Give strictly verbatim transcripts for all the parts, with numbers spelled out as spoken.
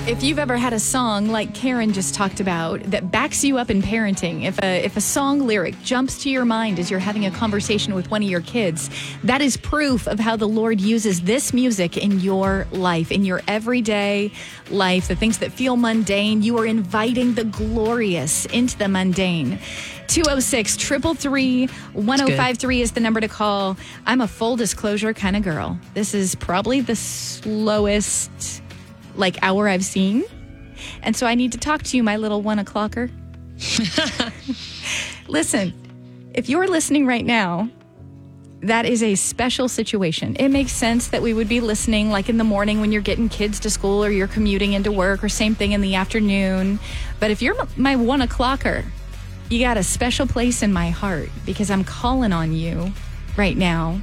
If you've ever had a song like Karen just talked about that backs you up in parenting, if a if a song lyric jumps to your mind as you're having a conversation with one of your kids, that is proof of how the Lord uses this music in your life, in your everyday life, the things that feel mundane. You are inviting the glorious into the mundane. two oh six, three three three, one oh five three is the number to call. I'm a full disclosure kind of girl. This is probably the slowest like hour I've seen. And so I need to talk to you, my little one o'clocker. Listen, if you're listening right now, that is a special situation. It makes sense that we would be listening like in the morning when you're getting kids to school or you're commuting into work, or same thing in the afternoon. But if you're my one o'clocker, you got a special place in my heart, because I'm calling on you right now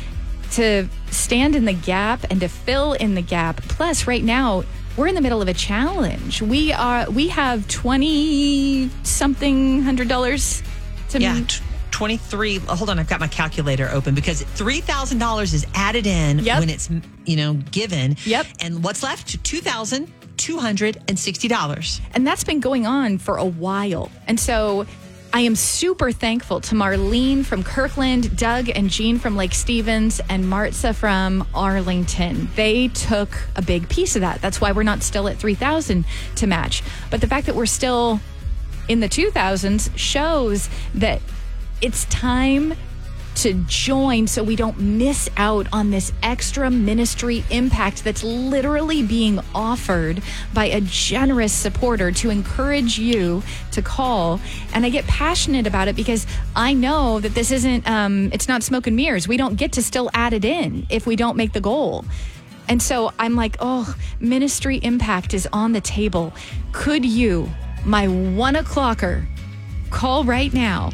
to stand in the gap and to fill in the gap. Plus, right now, we're in the middle of a challenge. We are we have twenty something hundred dollars to yeah, t- twenty-three. Hold on, I've got my calculator open, because three thousand dollars is added in yep. when it's, you know, given. Yep. And what's left? two thousand two hundred sixty dollars. And that's been going on for a while. And so I am super thankful to Marlene from Kirkland, Doug and Jean from Lake Stevens, and Martza from Arlington. They took a big piece of that. That's why we're not still at three thousand to match. But the fact that we're still in the two thousands shows that it's time to join so we don't miss out on this extra ministry impact that's literally being offered by a generous supporter to encourage you to call. And I get passionate about it because I know that this isn't, um, it's not smoke and mirrors. We don't get to still add it in if we don't make the goal. And so I'm like, oh, ministry impact is on the table. Could you, my one o'clocker, call right now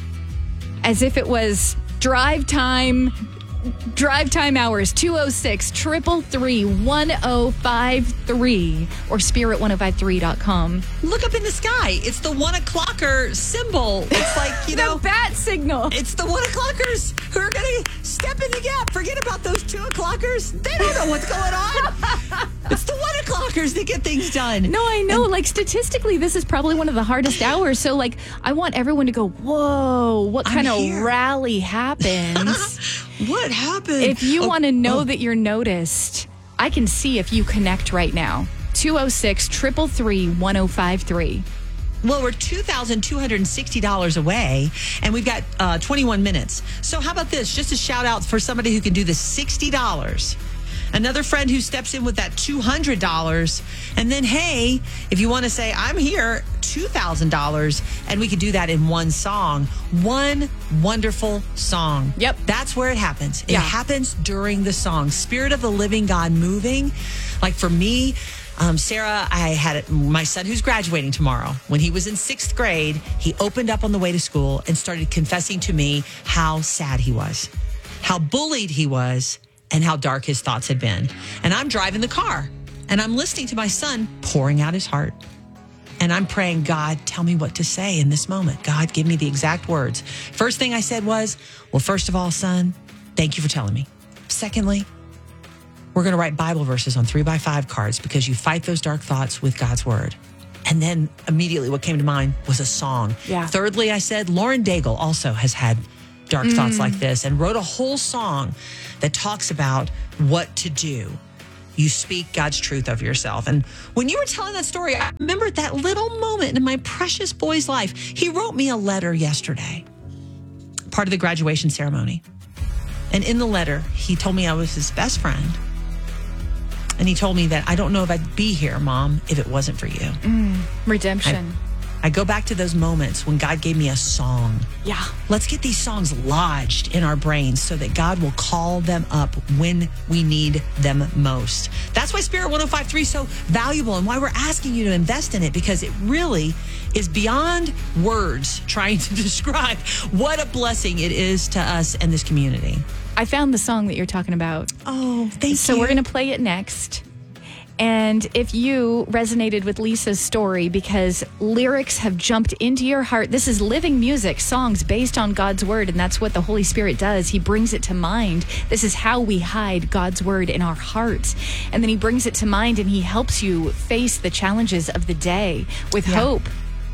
as if it was drive time, drive time hours, two oh six, three three three, one oh five three, or spirit one oh five three dot com. Look up in the sky. It's the one o'clocker symbol. It's like, you know, the bat signal. It's the one o'clockers who are going to step in the gap. Forget about those two o'clockers. They don't know what's going on. It's the one o'clockers that get things done. No, I know. And like, statistically, this is probably one of the hardest hours. So, like, I want everyone to go, whoa, what kind I'm of here. rally happens? What happened? If you oh, want to know oh. that you're noticed, I can see if you connect right now. two oh six, three three three, one oh five three. Well, we're two thousand two hundred sixty dollars away, and we've got uh, twenty-one minutes. So how about this? Just a shout out for somebody who can do the sixty dollars. Another friend who steps in with that two hundred dollars. And then, hey, if you want to say, I'm here, two thousand dollars, and we could do that in one song. One wonderful song. Yep. That's where it happens. It Yeah. happens during the song. Spirit of the living God moving. Like for me, Um, Sarah, I had my son who's graduating tomorrow. When he was in sixth grade, he opened up on the way to school and started confessing to me how sad he was, how bullied he was, and how dark his thoughts had been. And I'm driving the car and I'm listening to my son pouring out his heart. And I'm praying, God, tell me what to say in this moment. God, give me the exact words. First thing I said was, well, first of all, son, thank you for telling me. Secondly, we're going to write Bible verses on three by five cards because you fight those dark thoughts with God's word. And then immediately what came to mind was a song. Yeah. Thirdly, I said, Lauren Daigle also has had dark mm. thoughts like this and wrote a whole song that talks about what to do. You speak God's truth over yourself. And when you were telling that story, I remembered that little moment in my precious boy's life. He wrote me a letter yesterday, part of the graduation ceremony. And in the letter, he told me I was his best friend. And he told me that I don't know if I'd be here, Mom, if it wasn't for you. Mm, redemption. I, I go back to those moments when God gave me a song. Yeah. Let's get these songs lodged in our brains so that God will call them up when we need them most. That's why Spirit one oh five three is so valuable and why we're asking you to invest in it, because it really is beyond words trying to describe what a blessing it is to us and this community. I found the song that you're talking about. Oh, thank so you. we're going to play it next. And if you resonated with Lisa's story because lyrics have jumped into your heart, this is living music, songs based on God's word, and that's what the Holy Spirit does. He brings it to mind. This is how we hide God's word in our hearts. And then he brings it to mind and he helps you face the challenges of the day with Yeah. hope.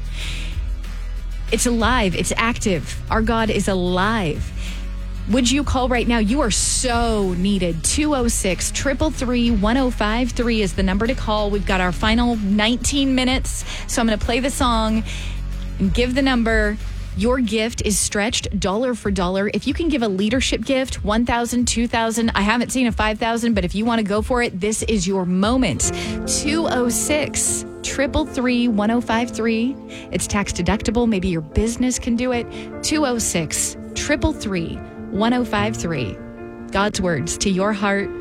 It's alive. It's active. Our God is alive. Would you call right now? You are so needed. two oh six, three three three, one oh five three is the number to call. We've got our final nineteen minutes. So I'm going to play the song and give the number. Your gift is stretched dollar for dollar. If you can give a leadership gift, one thousand dollars, two thousand dollars. I haven't seen a five thousand dollars, but if you want to go for it, this is your moment. two oh six, three three three, one oh five three. It's tax deductible. Maybe your business can do it. two oh six, three three three, one oh five three. God's words to your heart